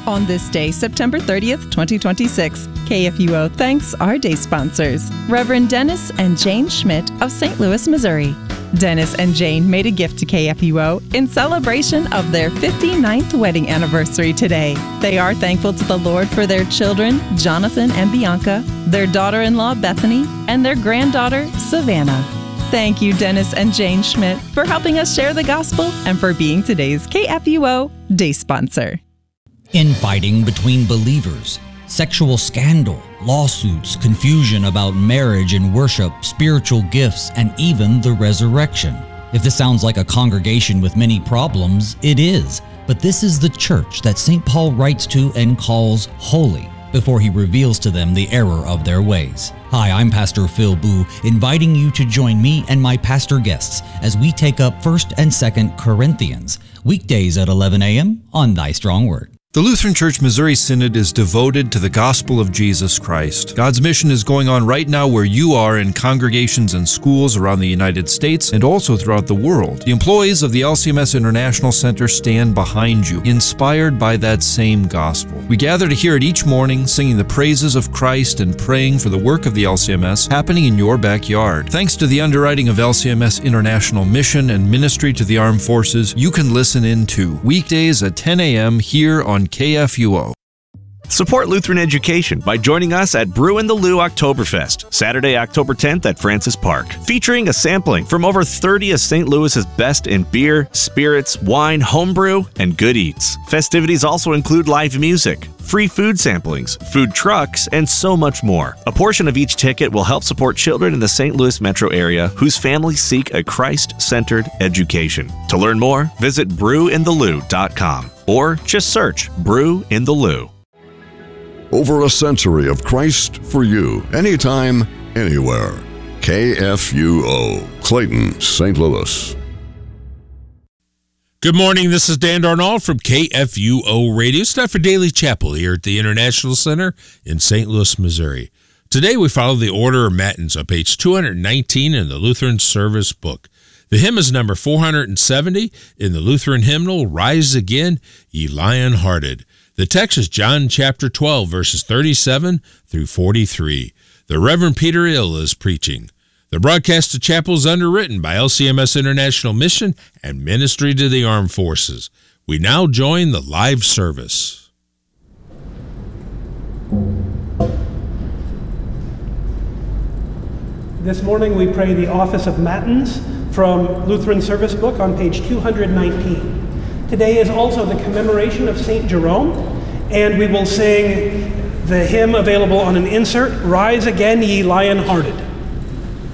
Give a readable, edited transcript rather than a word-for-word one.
On this day, September 30th, 2026, KFUO thanks our day sponsors, Reverend Dennis and Jane Schmidt of St. Louis, Missouri. Dennis and Jane made a gift to KFUO in celebration of their 59th wedding anniversary today. They are thankful to the Lord for their children, Jonathan and Bianca, their daughter-in-law, Bethany, and their granddaughter, Savannah. Thank you, Dennis and Jane Schmidt, for helping us share the gospel and for being today's KFUO day sponsor. Infighting between believers, sexual scandal, lawsuits, confusion about marriage and worship, spiritual gifts, and even the resurrection. If this sounds like a congregation with many problems, it is. But this is the church that St. Paul writes to and calls holy before he reveals to them the error of their ways. Hi, I'm Pastor Phil Boo, inviting you to join me and my pastor guests as we take up 1st and 2nd Corinthians, weekdays at 11 a.m. on Thy Strong Word. The Lutheran Church Missouri Synod is devoted to the gospel of Jesus Christ. God's mission is going on right now where you are in congregations and schools around the United States and also throughout the world. The employees of the LCMS International Center stand behind you, inspired by that same gospel. We gather to hear it each morning, singing the praises of Christ and praying for the work of the LCMS happening in your backyard. Thanks to the underwriting of LCMS International Mission and Ministry to the Armed Forces, you can listen in too, weekdays at 10 a.m. here on KFUO. Support Lutheran education by joining us at Brew in the Lou Oktoberfest, Saturday, October 10th at Francis Park, featuring a sampling from over 30 of St. Louis's best in beer, spirits, wine, homebrew, and good eats. Festivities also include live music, free food samplings, food trucks, and so much more. A portion of each ticket will help support children in the St. Louis metro area whose families seek a Christ-centered education. To learn more, visit brewinthelou.com or just search Brew in the Lou. Over a century of Christ for you, anytime, anywhere. KFUO, Clayton, St. Louis. Good morning, this is Dan Darnall from KFUO Radio. It's time for Daily Chapel here at the International Center in St. Louis, Missouri. Today we follow the order of matins on page 219 in the Lutheran Service Book. The hymn is number 470 in the Lutheran hymnal, Rise Again, Ye Lion-Hearted. The text is John chapter 12, verses 37 through 43. The Reverend Peter Ill is preaching. The broadcast of chapel is underwritten by LCMS International Mission and Ministry to the Armed Forces. We now join the live service. This morning we pray the Office of Matins from Lutheran Service Book on page 219. Today is also the commemoration of St. Jerome, and we will sing the hymn available on an insert, Rise Again, Ye Lion-Hearted.